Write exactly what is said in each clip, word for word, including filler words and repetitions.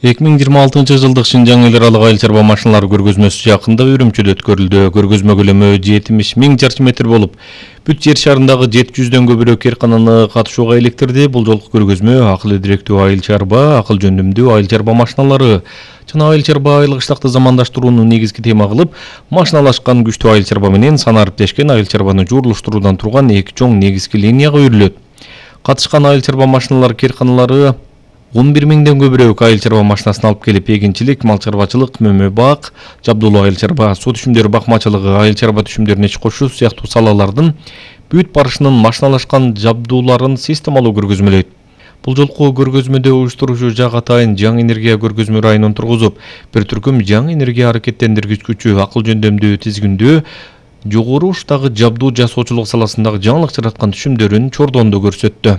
эки миң жыйырма алтынчы жылдык Шинжаң эл аралык айыл чарба машиналары көргөзмөсү жакында Үрүмчүдө өткөрүлдү. Көргөзмө көлөмү жетимиш миң чарчы метр болуп, бүт жер шарындагы жети жүздөн көбүрөөк кээркананы катышууга иликтирди. Бул жолку көргөзмө акыл идиректүү айыл чарба, акыл жөндөмдүү айыл чарба машиналары жана айыл чарба айыл кыштакты замандаштырууну негизги тема кылып, машиналашкан күчтүү айыл чарба менен саны ариптешкен айыл чарбаны жуурулуштуруудан турган эки чоң негизги линияга үйрүлөт. Катышкан айыл чарба машиналар кээрканалары он бир миңден көбүрөөк айыл чарба машинасын алып келип, эгинчилик, мал чарбачылык, мөмө бак, жабдуулуу айыл чарба, суу түшүмдөрү бакмачылыгы, айыл чарба түшүмдөрүнө ич кошуу сыяктуу салалардын бүт барышынын машиналашкан жабдууларын системалуу көргөзмөлөйт. Бул жолку көргөзмөдө уюштуруучу жак атайын жаңы энергия көргөзмө районун тургузуп, бир түркүм жаңы энергия аракеттендиргич күчү, акыл жөндөмдүү тизгиндөө, жогору уштагы жабдуу жасоочулук саласындагы жаңылык жараткан түшүмдөрүн чордондо көрсөттү.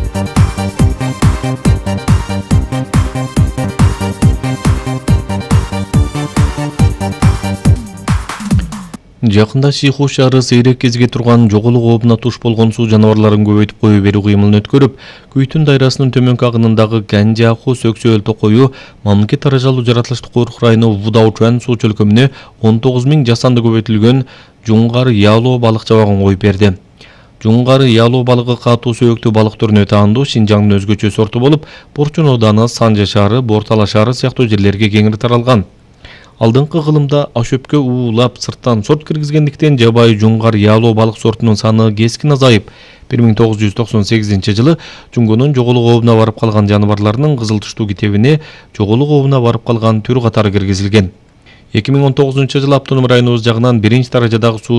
Жакында Сиху шаары сейрек кезге турган жоголук ообуна туш болгон суу жаныбарларын көбөйтүп кое берүү кыймылын өткөрүп, Күйтүн дайрасынын төмөнкү агынындагы Канжаху Сөксөөл токою мамлекет таражалуу жаратылыштык корук району Вудаучан суу чөлкөмүнө он тогуз миң жасанды көбөйтүлгөн жуңгар ялоо балык жабагын коюп берди. Жуңгар ялоо балыгы катуу сөйөктүү балык түрүнө таандуу Шинжаңдын өзгөчө сорту болуп, Борчун ооданы, Санжа шаары, Бортала шаары сыяктуу жерлерге кеңири таралган. Алдыңкы кылымда ашөпкө уулап сырттан сорт киргизгендиктен жабайы жуңгар ялоо балык сортунун саны кескин азайып, бир миң тогуз жүз токсон сегизинчи жылы Жуңгунун жоголук ообуна барып калган жаныбарларынын кызыл туштуу китебине жоголук ообуна барып калган түр катары киргизилген. эки миң он тогузунчу жылы автоном районубуз жагынан биринчи даражадагы суу